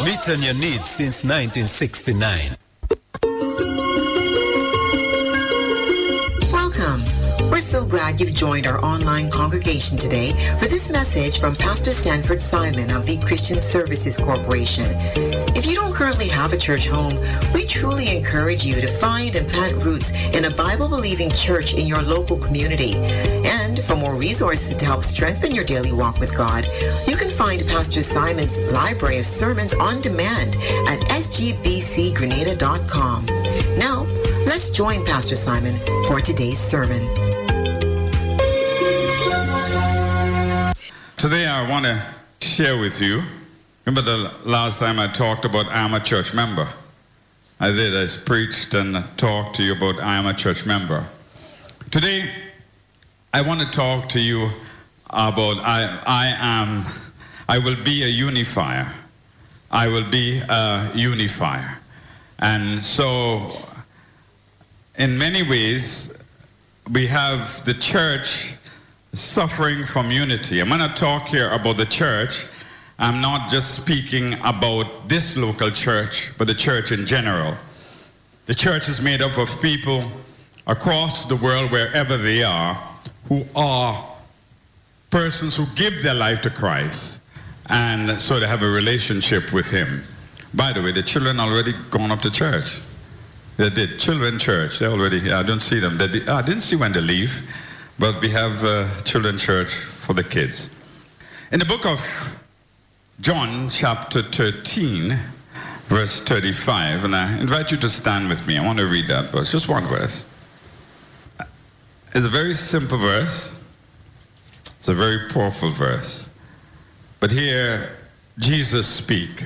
meeting your needs since 1969. Welcome. We're so glad you've joined our online congregation today for this message from Pastor Stanford Simon of the Christian Services Corporation. If you don't currently have a church home, we truly encourage you to find and plant roots in a Bible-believing church in your local community. And for more resources to help strengthen your daily walk with God, you can find Pastor Simon's library of sermons on demand at sgbcgrenada.com. Now, let's join Pastor Simon for today's sermon. Today I want to share with you, remember the last time I talked about I am a church member? I preached and talked to you about I am a church member. Today I want to talk to you about I will be a unifier. I will be a unifier. And so in many ways we have the church suffering from unity. I'm going to talk here about the church. I'm not just speaking about this local church, but the church in general. The church is made up of people across the world, wherever they are, who are persons who give their life to Christ, and so they have a relationship with Him. By the way, the children already gone up to church. They did. Children church. They already, I don't see them. I didn't see when they leave. But we have children's church for the kids. In the book of John, chapter 13, verse 35, and I invite you to stand with me. I want to read that verse, just one verse. It's a very simple verse. It's a very powerful verse. But here, Jesus speak.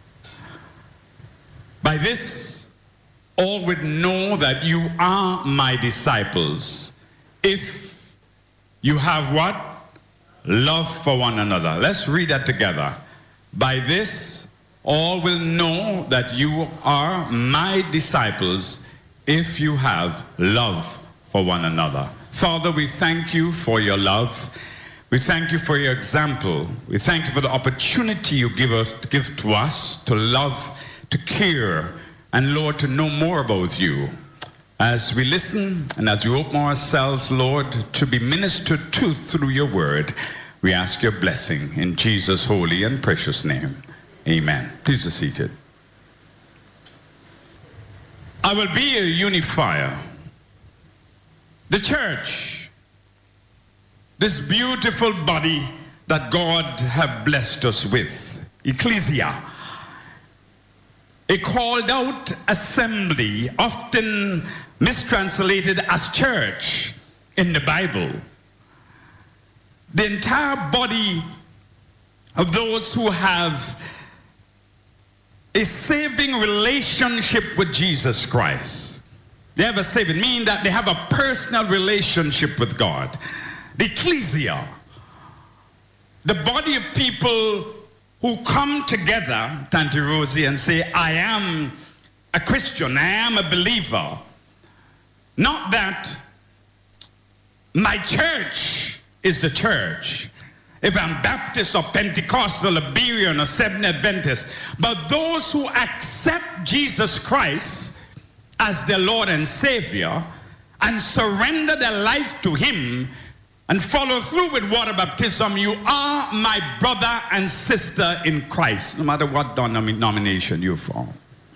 By this, all would know that you are my disciples, if you have what? Love for one another. Let's read that together. By this, all will know that you are my disciples if you have love for one another. Father, we thank you for your love. We thank you for your example. We thank you for the opportunity you give to us to love, to care, and Lord, to know more about you. As we listen and as we open ourselves, Lord, to be ministered to through your word, we ask your blessing in Jesus' holy and precious name. Amen. Please be seated. I will be a unifier. The church, this beautiful body that God have blessed us with, ecclesia, a called out assembly, often mistranslated as church in the Bible. The entire body of those who have a saving relationship with Jesus Christ. They have a saving, meaning that they have a personal relationship with God. The ecclesia, the body of people who come together, Tante Rosie, and say, I am a Christian, I am a believer. Not that my church is the church, if I'm Baptist or Pentecostal or Berean or Seventh Adventist, but those who accept Jesus Christ as their Lord and Savior and surrender their life to Him and follow through with water baptism, you are my brother and sister in Christ, no matter what denomination you're from.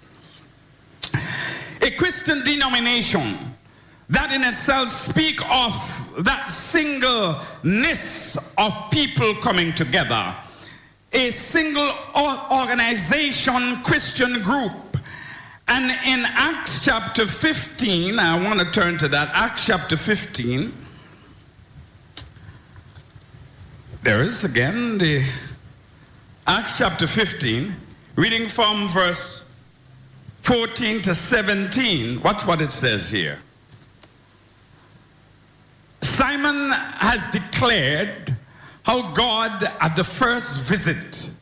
A Christian denomination that in itself speak of that singleness of people coming together. A single organization, Christian group. And in Acts chapter 15, I want to turn to that, Acts chapter 15, there is again the Acts chapter 15, reading from verse 14 to 17. Watch what it says here. Simon has declared how God at the first visit,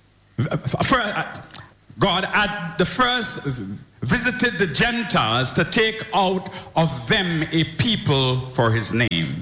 God at the first visited the Gentiles to take out of them a people for his name.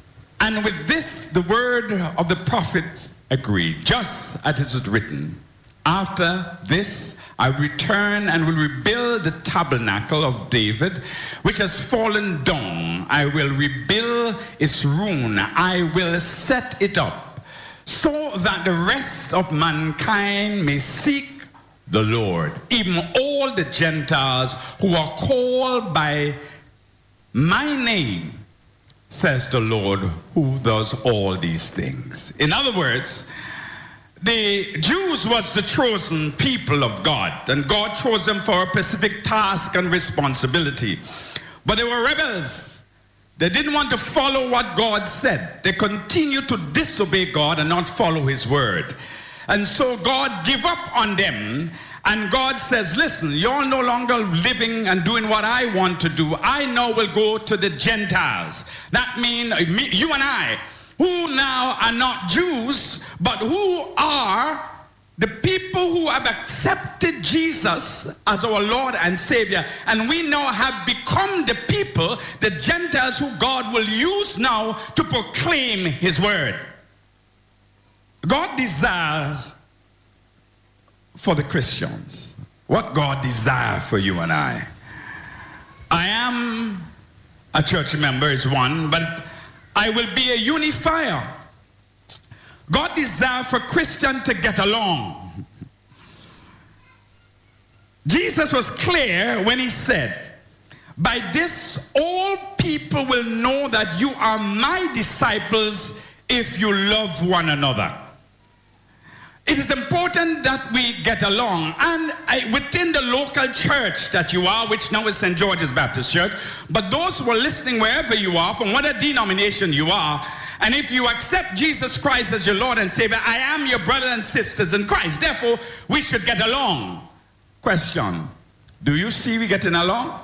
And with this, the word of the prophets agreed, just as it is written. After this, I return and will rebuild the tabernacle of David, which has fallen down. I will rebuild its ruin. I will set it up, so that the rest of mankind may seek the Lord, even all the Gentiles who are called by my name, says the Lord, who does all these things. In other words, the Jews was the chosen people of God, and God chose them for a specific task and responsibility. But they were rebels. They didn't want to follow what God said. They continued to disobey God and not follow his word. And so God gave up on them, and God says, listen, you're no longer living and doing what I want to do. I now will go to the Gentiles. That means you and I, who now are not Jews, but who are the people who have accepted Jesus as our Lord and Savior. And we now have become the people, the Gentiles, who God will use now to proclaim his word. God desires for the Christians what God desires for you and I. I am a church member is one, but I will be a unifier. God desires for Christians to get along. Jesus was clear when he said, by this all people will know that you are my disciples if you love one another. It is important that we get along. And within the local church that you are, which now is St. George's Baptist Church, but those who are listening wherever you are, from whatever denomination you are, and if you accept Jesus Christ as your Lord and Savior, I am your brothers and sisters in Christ. Therefore, we should get along. Question, do you see we getting along?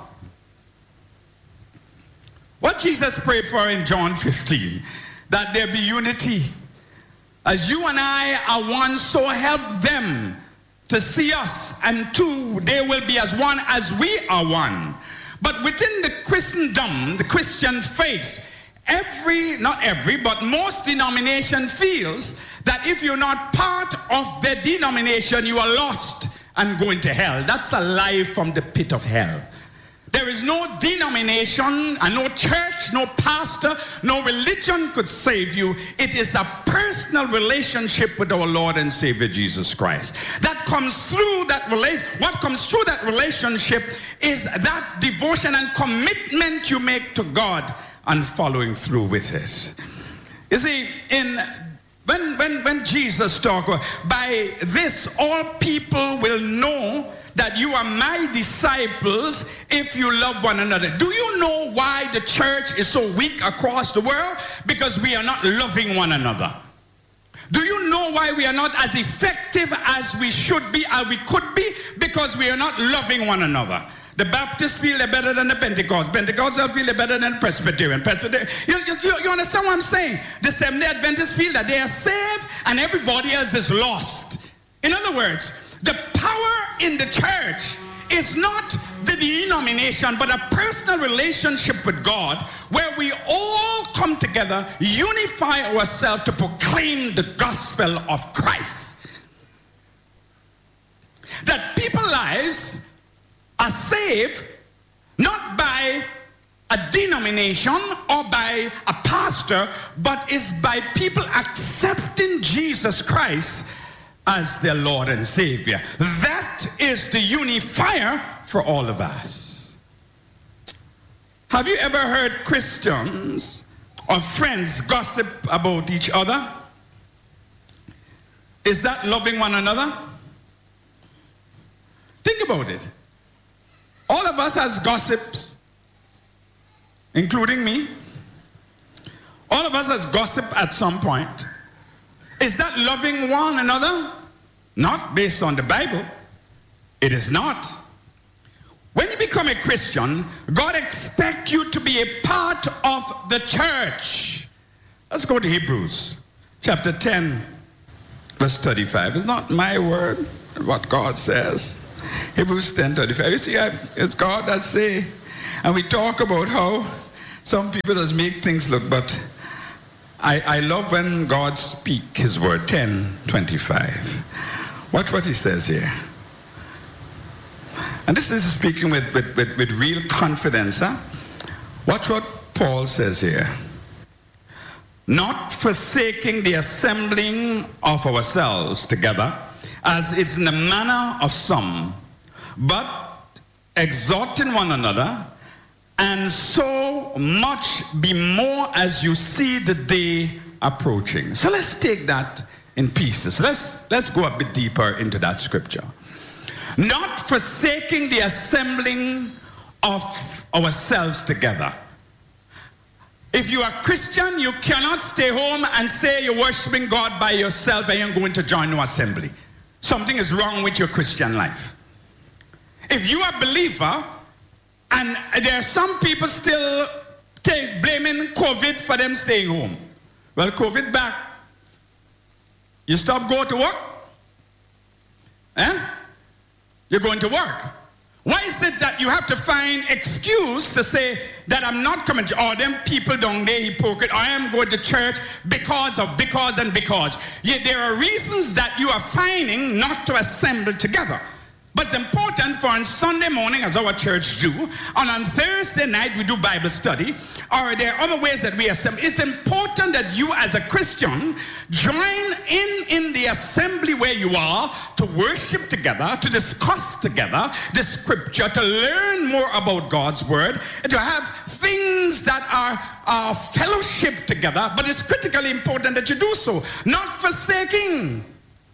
What Jesus prayed for in John 15, that there be unity. As you and I are one, so help them to see us, and two, they will be as one as we are one. But within the Christendom, the Christian faith, not every, but most denomination feels that if you're not part of their denomination, you are lost and going to hell. That's a lie from the pit of hell. There is no denomination and no church, no pastor, no religion could save you. It is a personal relationship with our Lord and Savior Jesus Christ. That comes through that what comes through that relationship is that devotion and commitment you make to God and following through with it. You see, when Jesus talked, by this all people will know that you are my disciples if you love one another. Do you know why the church is so weak across the world? Because we are not loving one another. Do you know why we are not as effective as we should be, as we could be? Because we are not loving one another. The Baptists feel they're better than the Pentecost. Pentecostals feel they're better than Presbyterian. You understand what I'm saying? The Seventh-day Adventists feel that they are saved and everybody else is lost. In other words, the power in the church is not the denomination, but a personal relationship with God where we all come together, unify ourselves to proclaim the gospel of Christ. That people's lives are saved not by a denomination or by a pastor, but is by people accepting Jesus Christ as their Lord and Savior. That is the unifier for all of us. Have you ever heard Christians or friends gossip about each other? Is that loving one another? Think about it. All of us has gossips, including me. All of us has gossip at some point. Is that loving one another? Not based on the Bible. It is not. When you become a Christian, God expects you to be a part of the church. Let's go to Hebrews chapter 10, verse 35. It's not my word, what God says. Hebrews 10:35. You see, it's God that say, and we talk about how some people just make things look, but I love when God speaks his word, 10:25. Watch what he says here. And this is speaking with real confidence. Huh? Watch what Paul says here. Not forsaking the assembling of ourselves together, as it's in the manner of some, but exhorting one another, and so much be more as you see the day approaching. So let's take that in pieces. Let's go a bit deeper into that scripture. Not forsaking the assembling of ourselves together. If you are Christian, you cannot stay home and say you're worshiping God by yourself and you're going to join no assembly. Something is wrong with your Christian life. If you are a believer, and there are some people still blaming COVID for them staying home. Well, COVID back. You stop going to work? You're going to work. Why is it that you have to find excuse to say that I'm not coming to, or them people down there hypocrite, I am going to church because. Yeah, there are reasons that you are finding not to assemble together. But it's important for on Sunday morning, as our church do, and on Thursday night we do Bible study, or there are other ways that we assemble. It's important that you as a Christian join in the assembly where you are to worship together, to discuss together the scripture, to learn more about God's word, and to have things that are fellowship together. But it's critically important that you do so. Not forsaking.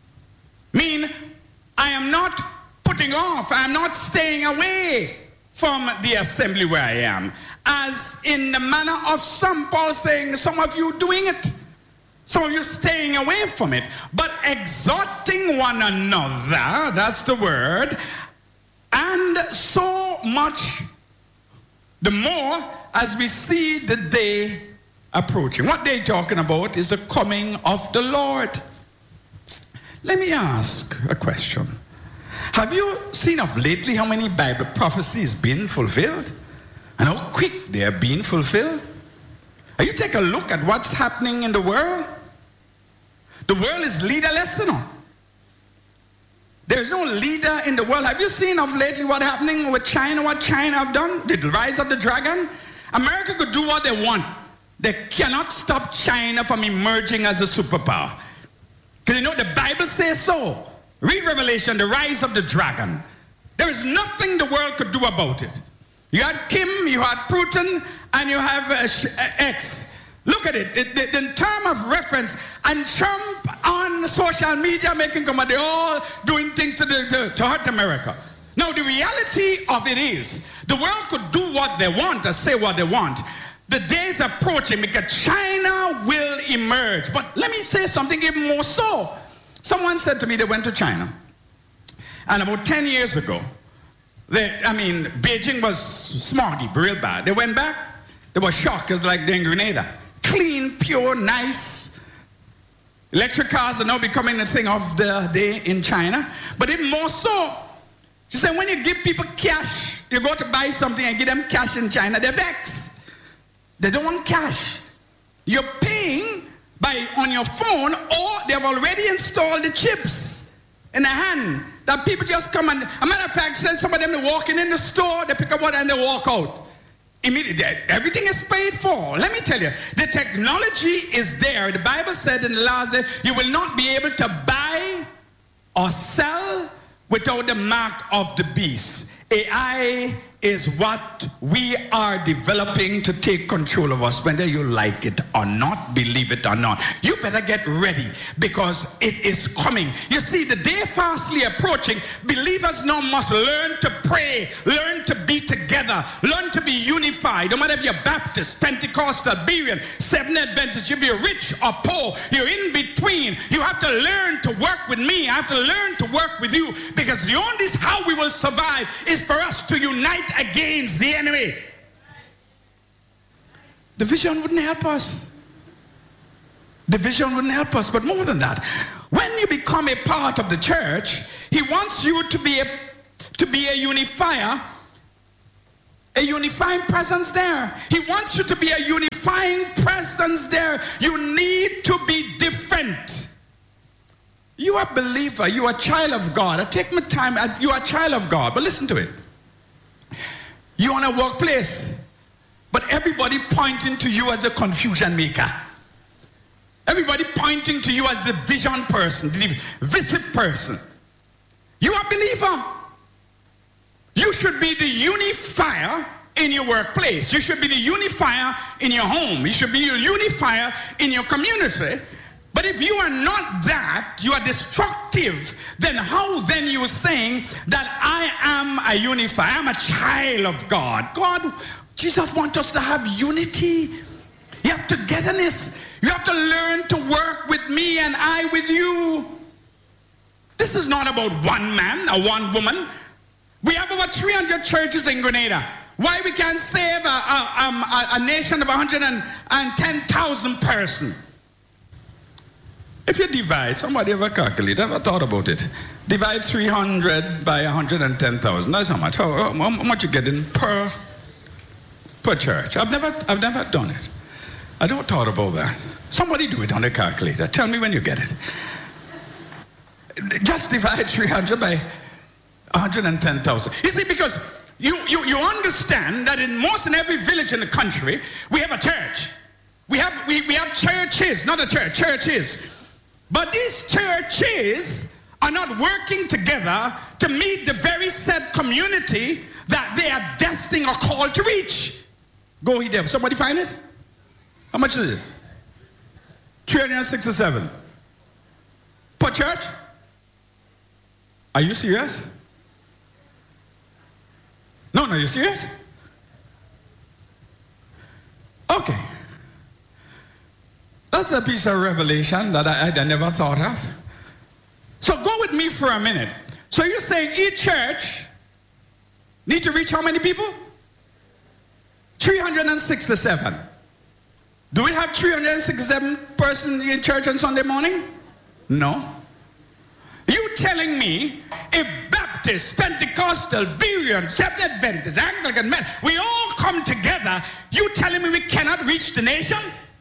I am not putting off, I'm not staying away from the assembly where I am. As in the manner of some, Paul saying, some of you doing it, some of you staying away from it, but exhorting one another, that's the word, and so much the more as we see the day approaching. What they're talking about is the coming of the Lord. Let me ask a question. Have you seen of lately how many Bible prophecies been fulfilled? And how quick they are being fulfilled? Are you take a look at what's happening in the world? The world is leaderless, you know. There's no leader in the world. Have you seen of lately what's happening with China, what China have done? The rise of the dragon? America could do what they want. They cannot stop China from emerging as a superpower. Because you know the Bible says so. Read Revelation, the rise of the dragon. There is nothing the world could do about it. You had Kim, you had Putin, and you have X. Look at it. In terms of reference, and Trump on social media making comment, they're all doing things to hurt America. Now, the reality of it is, the world could do what they want or say what they want. The day is approaching because China will emerge. But let me say something even more so. Someone said to me they went to China. And about 10 years ago, Beijing was smoggy, real bad. They went back, they were shocked. It was like they're in Grenada. Clean, pure, nice. Electric cars are now becoming a thing of the day in China. But even more so, she said when you give people cash, you go to buy something and give them cash in China, they're vexed. They don't want cash. You're paying on your phone, or they've already installed the chips in the hand that people just come and, a matter of fact, some of them are walking in the store, they pick up one and they walk out. Immediately, everything is paid for. Let me tell you, the technology is there. The Bible said in the last day, you will not be able to buy or sell without the mark of the beast. AI is what we are developing to take control of us, whether you like it or not, believe it or not. You better get ready because it is coming. You see, the day fastly approaching. Believers now must learn to pray, learn to be together, learn to be unified. No matter if you're Baptist, Pentecostal, Berean, Seventh Adventist, if you're rich or poor, you're in between. You have to learn to work with me. I have to learn to work with you, because the only how we will survive is for us to unite against the enemy. Division wouldn't help us. Division wouldn't help us. But more than that, when you become a part of the church, he wants you to be a unifier, a unifying presence there. He wants you to be a unifying presence there. You need to be different. You are a believer. You are a child of God. I take my time. You are a child of God. But listen to it. You're in a workplace, but everybody pointing to you as a confusion maker. Everybody pointing to you as the vision person, the visit person. You are a believer. You should be the unifier in your workplace. You should be the unifier in your home. You should be the unifier in your community. But if you are not that, you are destructive, then how then you are saying that I am a unifier, I'm a child of God? Jesus wants us to have unity. You have togetherness. You have to learn to work with me and I with you. This is not about one man or one woman. We have over 300 churches in Grenada. Why we can't save a nation of 110,000 persons? If you divide, somebody ever calculate, ever thought about it? Divide 300 by 110,000. That's how much. How much you getting per church? I've never done it. I don't thought about that. Somebody do it on the calculator. Tell me when you get it. Just divide 300 by 110,000. You see, because you understand that in most and every village in the country, we have a church. We have churches, not a church, churches. But these churches are not working together to meet the very set community that they are destined or called to reach. Go here, somebody find it? How much is it? 367 per church? Are you serious? No, you serious? Okay. That's a piece of revelation that I never thought of. So go with me for a minute. So you're saying each church need to reach how many people? 367. Do we have 367 persons in church on Sunday morning? No. You telling me if Baptist, Pentecostal, Berean, Seventh Adventist, Anglican, we all come together, you telling me we cannot reach the nation?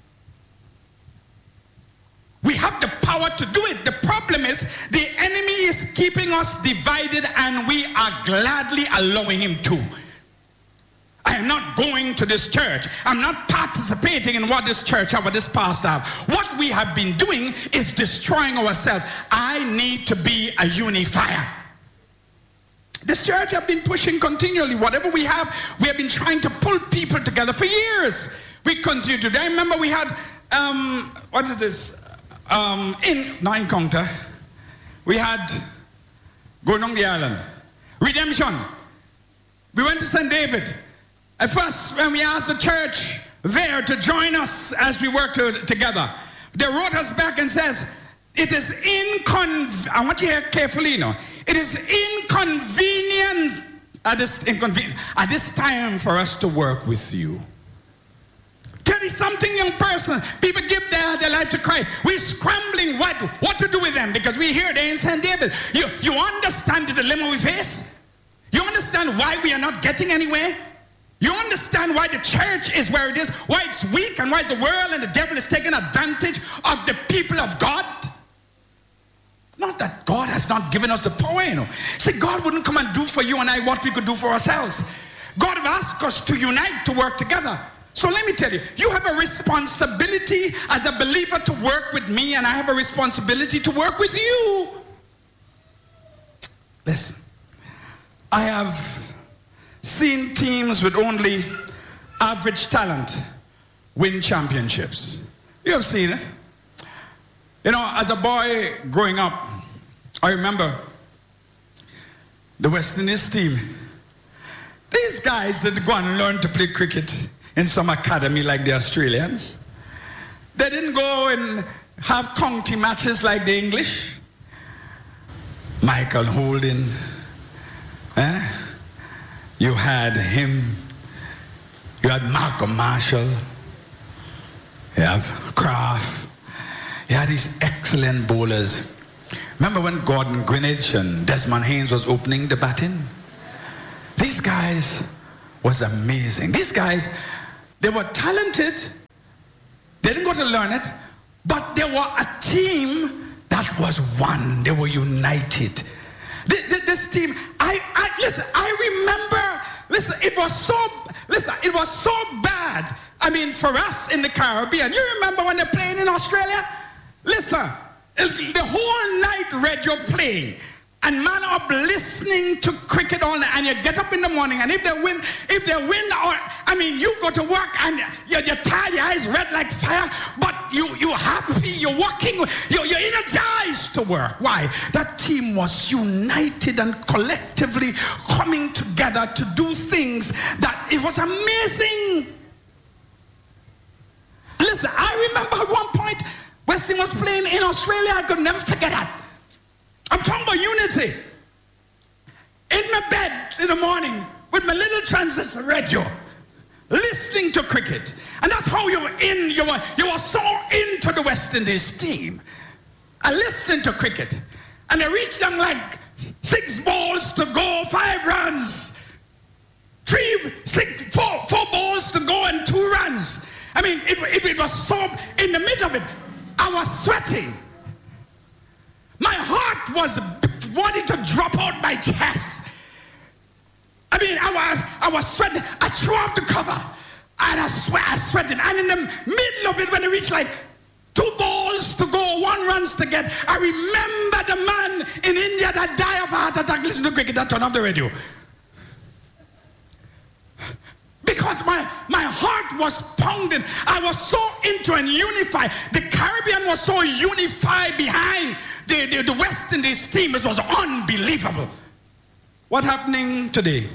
We have the power to do it. The problem is the enemy is keeping us divided and we are gladly allowing him to. I am not going to this church. I'm not participating in what this church or what this pastor have. What we have been doing is destroying ourselves. I need to be a unifier. This church have been pushing continually. Whatever we have been trying to pull people together for years. We continue to do. I remember we had, what is this? In Encounter, we had going on the island. Redemption. We went to St. David. At first, when we asked the church there to join us as we work together, they wrote us back and says, it is I want you to hear carefully now. It is inconvenient at this time for us to work with you. 30-something young person, people give their life to Christ. We're scrambling what to do with them because we hear they're in St. David. You understand the dilemma we face? You understand why we are not getting anywhere? You understand why the church is where it is, why it's weak, and why the world and the devil is taking advantage of the people of God? Not that God has not given us the power, you know. See, God wouldn't come and do for you and I what we could do for ourselves. God have asked us to unite, to work together. So let me tell you, you have a responsibility as a believer to work with me, and I have a responsibility to work with you. Listen, I have seen teams with only average talent win championships. You have seen it. You know, as a boy growing up, I remember the West Indies team. These guys didn't go and learn to play cricket in some academy like the Australians. They didn't go and have county matches like the English. Michael Holding, you had him, you had Malcolm Marshall, you have Kraft, you had these excellent bowlers. Remember when Gordon Greenidge and Desmond Haynes was opening the batting? These guys was amazing. These guys, they were talented. They didn't go to learn it, but they were a team that that was one. They were united. This team, listen, I remember, listen, it was so bad. I mean, for us in the Caribbean, you remember when they're playing in Australia? Listen, the whole night radio playing, and man up listening to cricket all night, and you get up in the morning, and if they win, or I mean, you go to work and you're tired, your eyes red like fire, but you're happy, you're walking, you're energized to work. Why? That team was united and collectively coming together to do things that it was amazing. Listen, I remember at one point Westing was playing in Australia. I could never forget that. I'm talking about unity. In my bed in the morning with my little transistor radio, listening to cricket. And that's how you were so into the West Indies team. I listened to cricket. And they reached them like 6 balls to go, 5 runs. 4 balls to go and 2 runs. I mean, it was so, in the middle of it, I was sweating. My heart was wanting to drop out my chest. I mean, I was sweating. I threw off the cover, and I sweated. And in the middle of it, when it reached like 2 balls to go, 1 runs to get, I remember the man in India that died of a heart attack listening to cricket that turned off the radio. Because my heart was pounding. I was so into and unified. The Caribbean was so unified behind the West Indies team. It was unbelievable. What's happening today?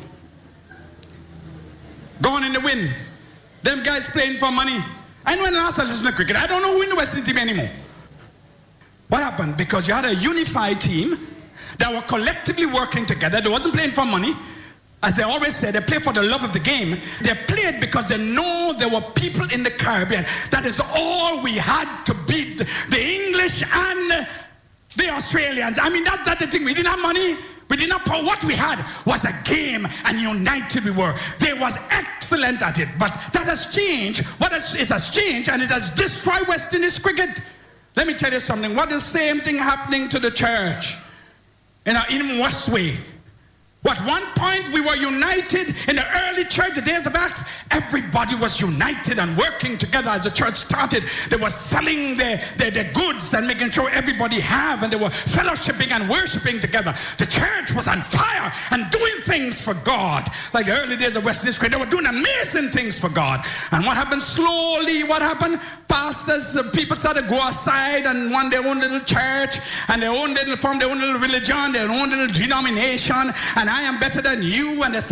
Gone in the wind. Them guys playing for money. I know when last I listened to cricket, I don't know who in the West Indies team anymore. What happened? Because you had a unified team that were collectively working together. They wasn't playing for money. As they always say, they play for the love of the game. They played because they know there were people in the Caribbean. That is all we had to beat the English and the Australians. I mean, that's the thing. We didn't have money. We didn't have power. What we had was a game, and united we were. They was excellent at it. But that has changed. It has changed, and it has destroyed West Indies cricket. Let me tell you something. What is the same thing happening to the church in Westway? At one point we were united in the early church, the days of Acts. Everybody was united and working together as the church started. They were selling their goods and making sure everybody have, and they were fellowshipping and worshiping together. The church was on fire and doing things for God. Like the early days of West Indies, they were doing amazing things for God. And what happened slowly? What happened? Pastors, people started to go aside and run their own little church, and form their own little religion, their own little denomination, and I am better than you, and they